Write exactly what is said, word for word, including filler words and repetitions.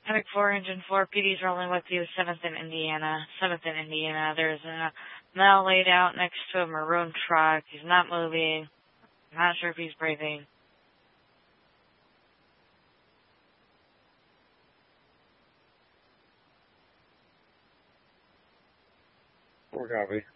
Medic four, Engine four, P D's rolling with you, seventh in Indiana. seventh in Indiana. There's a male laid out next to a maroon truck. He's not moving. I'm not sure if he's breathing. Four copy.